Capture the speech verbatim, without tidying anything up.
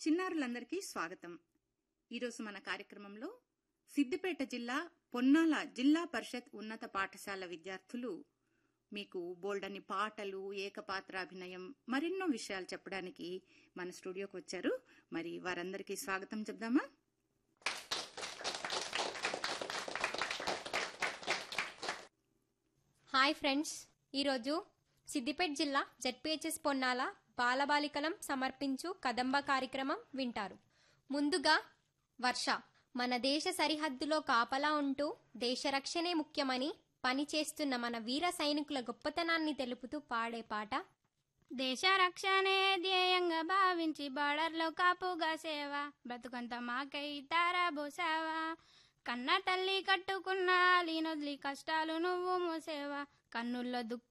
చిన్నారులందరికీ స్వాగతం. ఈరోజు మన కార్యక్రమంలో సిద్దిపేట జిల్లా పొన్నాల జిల్లా పరిషత్ ఉన్నత పాఠశాల విద్యార్థులు మీకు బోల్డని పాటలు, ఏకపాత్ర అభినయం, మరెన్నో విషయాలు చెప్పడానికి మన స్టూడియోకి వచ్చారు. మరి వారందరికీ స్వాగతం చెప్దామా? హాయ్ ఫ్రెండ్స్, ఈరోజు సిద్దిపేట జిల్లా జెడ్పీహెచ్ఎస్ పొన్నాల బాలబాలికలం సమర్పించు కదంబ కార్యక్రమం వింటారు. ముందుగా వర్ష. మన దేశ సరిహద్దులో కాపలా ఉంటూ దేశ రక్షణే ముఖ్యమని పనిచేస్తున్న మన వీర సైనికుల గొప్పతనాన్ని తెలుపుతూ పాడే పాట. దేశ రక్షణే ధ్యేయంగా భావించి బార్డర్లో కాపుగా సేవ, బ్రతుకంత మాకై తారా బోసావా, కన్న తల్లి కట్టుకున్న లీనొద్లి కష్టాలు నువ్వు మోసేవా, కన్నుల్లో దుఃఖ